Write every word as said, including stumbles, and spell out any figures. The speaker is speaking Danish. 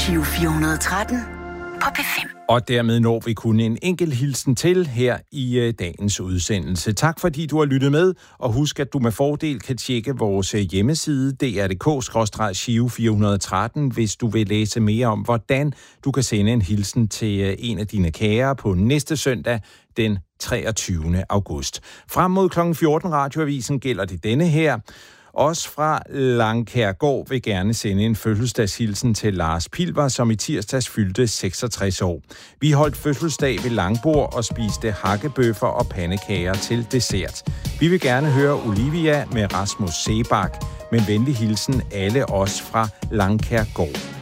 Giro fire hundrede og tretten på P fem. Og dermed når vi kun en enkelt hilsen til her i uh, dagens udsendelse. Tak fordi du har lyttet med, og husk at du med fordel kan tjekke vores hjemmeside d r punktum d k skråstreg Giro fire hundrede og tretten, hvis du vil læse mere om, hvordan du kan sende en hilsen til uh, en af dine kære på næste søndag, den treogtyvende august. Frem mod klokken fjorten Radioavisen gælder det denne her. Os fra Langkærgård vil gerne sende en fødselsdagshilsen til Lars Pilver, som i tirsdags fyldte seksogtres år. Vi holdt fødselsdag ved langbord og spiste hakkebøffer og pandekager til dessert. Vi vil gerne høre Olivia med Rasmus Sebak, men venlig hilsen alle os fra Langkærgård.